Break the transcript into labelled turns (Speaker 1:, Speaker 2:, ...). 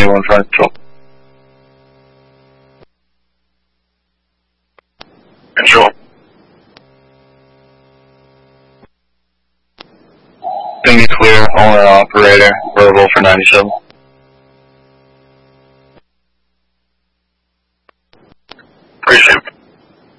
Speaker 1: 91 trying to control. Control. Can be clear, owner operator, verbal for 97.